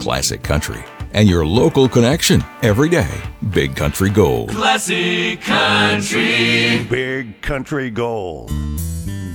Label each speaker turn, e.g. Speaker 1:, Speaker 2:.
Speaker 1: classic country, and your local connection every day. Big Country Gold.
Speaker 2: Classic Country.
Speaker 3: Big Country Gold.